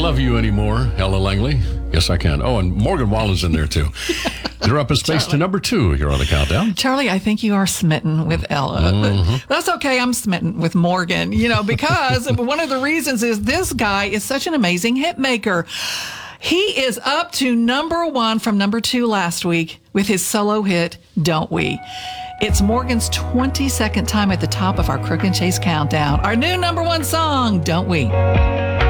Love You Anymore, Ella Langley. Yes, I can. Oh, and Morgan Wallen's in there, too. They're up a space to number 2 here on the countdown. Charlie, I think you are smitten with Ella. That's okay. I'm smitten with Morgan, because one of the reasons is this guy is such an amazing hit maker. He is up to number 1 from number 2 last week with his solo hit, Don't We? It's Morgan's 22nd time at the top of our Crook and Chase countdown. Our new number 1 song, Don't We?